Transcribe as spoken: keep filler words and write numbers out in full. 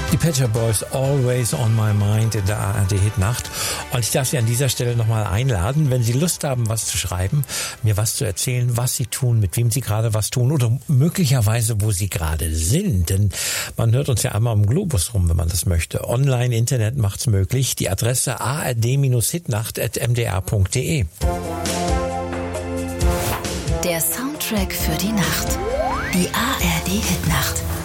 Die Pet Shop Boys, Always on My Mind in der A R D-Hitnacht. Und ich darf Sie an dieser Stelle nochmal einladen, wenn Sie Lust haben, was zu schreiben, mir was zu erzählen, was Sie tun, mit wem Sie gerade was tun oder möglicherweise, wo Sie gerade sind. Denn man hört uns ja einmal am Globus rum, wenn man das möchte. Online, Internet macht's möglich. Die Adresse a r d hitnacht at m d r punkt d e. Der Soundtrack für die Nacht. Die A R D-Hitnacht.